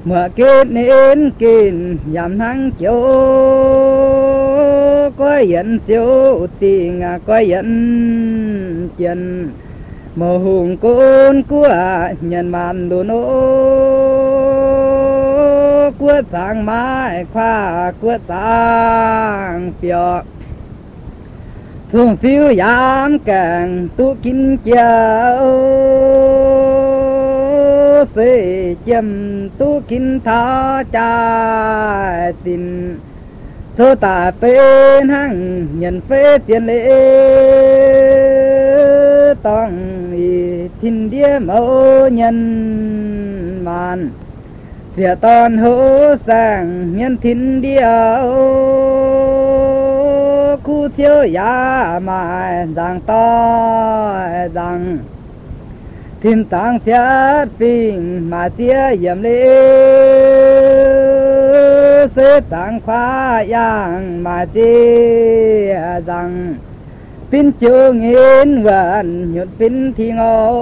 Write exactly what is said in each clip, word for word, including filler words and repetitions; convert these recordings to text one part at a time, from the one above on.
mưa kết nên kín giảm thắng chiếu có dẫn chiếu tình có dẫn chân mồ hùng côn của nhân man đồ nô của sáng mai khoa của sáng phiêu thường phiêu giảm càng tu kín chào sẽ châm tu kín thọ trái tình thơ tà bên hăng nhân phê tiền lễ tòng y thiên địa mẫu nhân màn xìa toàn hữu sang nhân thiên địa khu thiếu giá mài giang to giang thiên tàng xét bình mà chia yếm lễ sẽ tàng khoa yang mà chia rằng pin chưa nghiên vận nhột pin thì ngô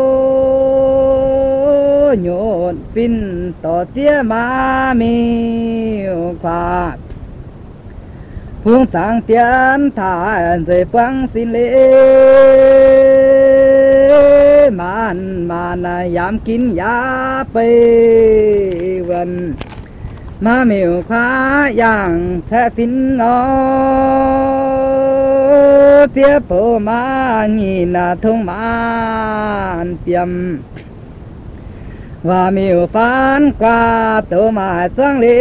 nhột pin tổ chia ma miêu khoa phương sáng tiến thải rồi quăng xin lễ màn màn yam kín giá bê vần ma miêu khoa yang thế pin ngô tiếp bộ ma nhìn là thông man tiêm và miêu phán qua tổ mà sang lễ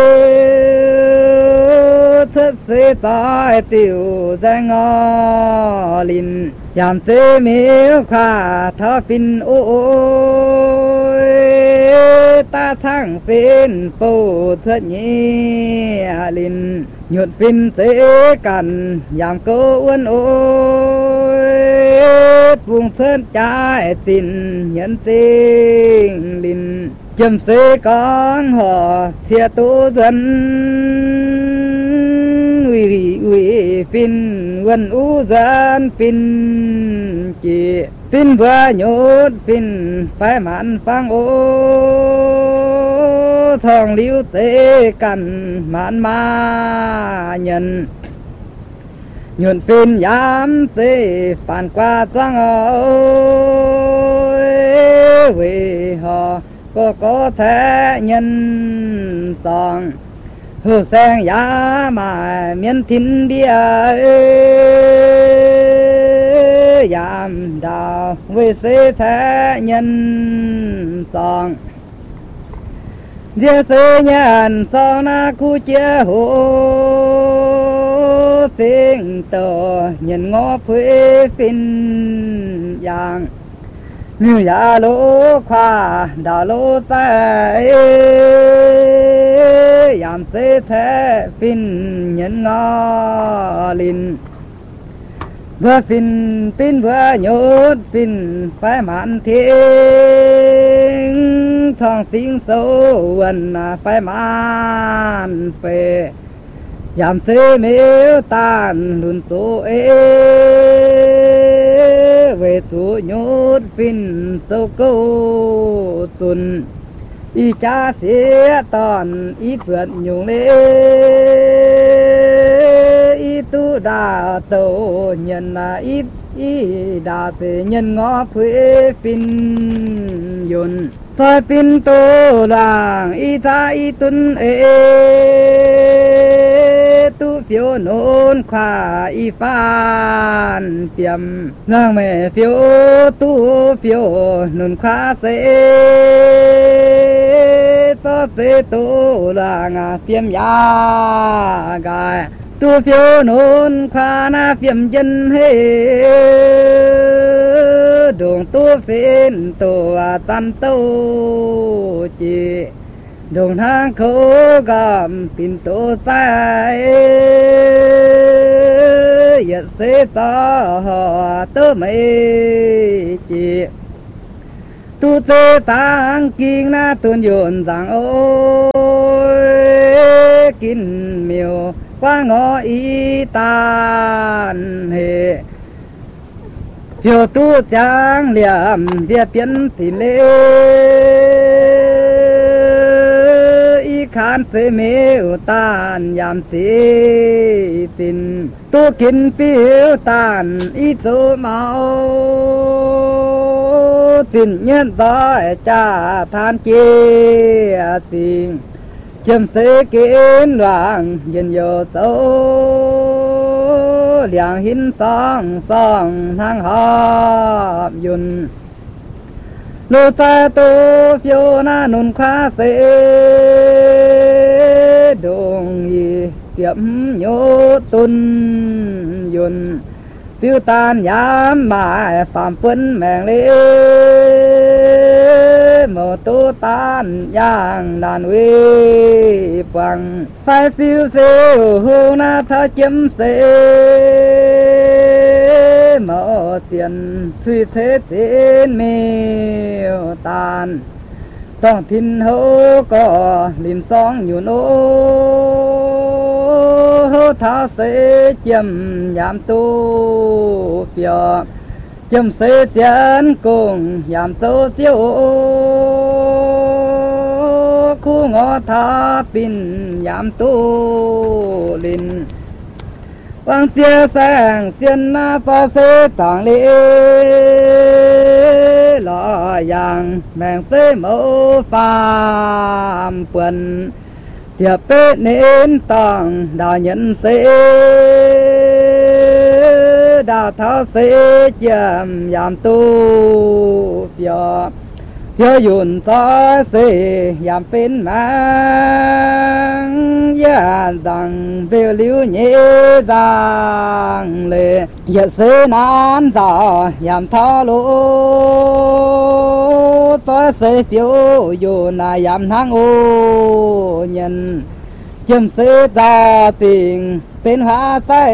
thất sẽ tai tiểu danh ngõ linh giảm thế miêu khoa thọ pin ôi ta thăng pin phù thất nhị linh nhuận pin tế cần giảm cố uốn ôi vùng thân trái tình nhân tình linh châm sẽ con họ thiệt tố dân uy uy pin quân u dân pin chỉ pin vừa nhốt pin phải mặn phang ô thòng liu tế cần mặn ma nhân nhuận pin dám tế phản qua trang ơi vì họ có có thể nhân song hư sang giá mà miền thiên địa giảm đào vì sẽ thế nhân song dia se nhân sau na cu chia hồ tiếng tờ nhân ngõ phê phin yang miêu ya lô khoa đào lô tay yam se thế phin nhân ngõ linh vừa phin pin vừa nhốt pin phải mặn thiên thong tiếng sâu quần phải mặn phê yam se miêu tan lùn số ê về số nhốt pin sâu câu tuần y cha sẽ toàn ít chuyện nhung lê y tu đà tổ nhân là ít y đà tế nhân ngõ phê pin yun thôi pin tô làng y tha y tuân ê tu phiếu nôn khoa y phan tiệm nàng mẹ phiếu tu phiếu nôn khoa sẽ to sẽ tu làng phiếm ya gai tu phiếu nôn khoa na phiếm dân hê đường tu phiên tu tan tu chỉ đường thang khổ gầm pin tổ sai yết sẽ to họ tớ mấy chỉ tu tê tăng kinh na tuân yồn rằng ôi kinh miêu qua ngõ y tan hệ phiêu tu trang liệm diệp biến thì lê านเสมิวตานยามสีตินตัวกินปิวตานอีโซเมาตินเย็นต่อจ่าทานเกียสิงเชื่อมเสกินหลังเย็นโยโซเหลียงหินสองสองทางหอบยุนลูตาโตฟิโอนานุนควาเสดงยีเตียมโยตุนยุนฟิวตานยามบ่ายฟามเปิ้นแมงเลโมตูตานย่างดานเวปังไฟฟิวเซหูนาทาเจมเสโมเตียนสุยเทเจนเมวตานต้องทินโฮก็ลิมสองอยู่โนโฮท้าเสเจียมยามตูเปียเจียมเสเจียนกงยามโตเสียวคู่งอทาปินยามตูลินวางเจียแสงเสียนหน้าฟ้าเสต่างเลลอยอย่างแมงเสโมฟามเปื่อนเทียบเป็ดเน้นต่างดาวยันเสดาวเท้าเสเจียมยามตูเปียเพียยุนต่อเสยามเป็นมังยาดังเบลิวเยดังเลยยาเสนานต่อยามท้าโลต่อเสเปียวอยู่นายามทางโอยันเจิมเสตาติงเป็นหาใต้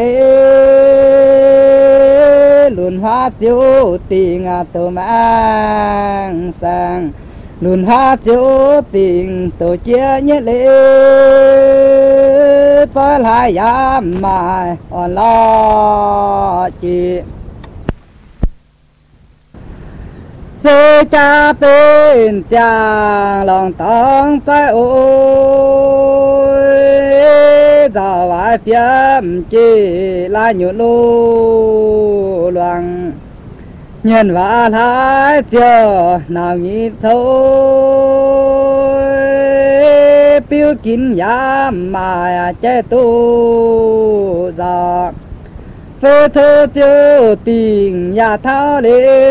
หลุนหาเจียวติงตัวมังสังหลุนหาเจียวติงตัวเจียเยเลต้อยหายยามมาอ่อนลอจีเสจาเป็นจางลองต้องใจโอ้ยดาวายเพียมจีลายหยุดลูหลวงเงินว่าหายเจ้านางยีโถปิ้วกินยามมาเจตูดาเฟเธอเจ้าติงยาเท้าเล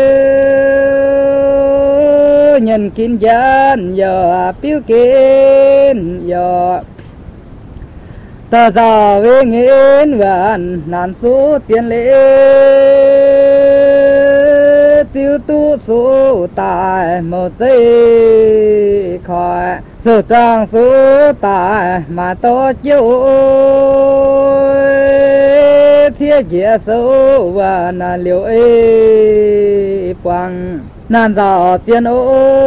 ยันกินยันยาปิ้วกินยาตาจาเวงเงินวันนานสู้เตียนเลติวตู้สู้ตายหมดใจคอยสู้จังสู้ตายมาโตเจ้าเทียเจียสู้ว่านาเหลียวเอปังนานจาเตียนโอ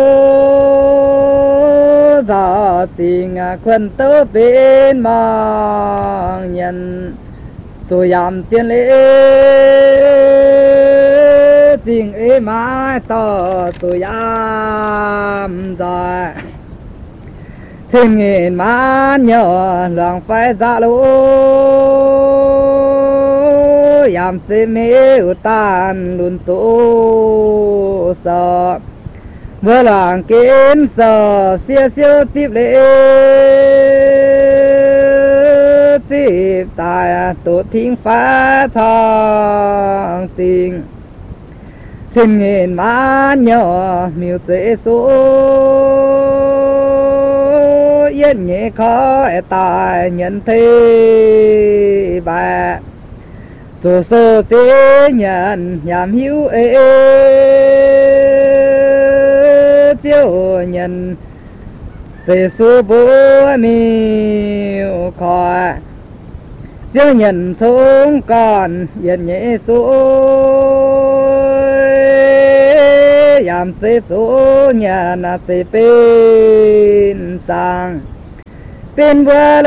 จาติงคนเตอเป็นมางยันตัวยามเตียนเลจิงเอมาต่อตัวยามจาถึงเงินมาเนาะหลังไฟจะลุยามเสมิวตานลุนตูสอเมื่อหลังกินสอเสียเสียวจิบเลจิบตายตัวทิ้งฟ้าทองติงถึงเงินมาเนาะมิวเจสูเย็นเงี้ยขอตายเงินทีบะสู้สู้เจียนยามหิวเอเจียวเงินเสียสู้บัวมิวขอเจียวเงินสูงก่อนเย็นเงี้ยสู้ยามเสียสู้เงินเสียเป็นต่างเป็นบัว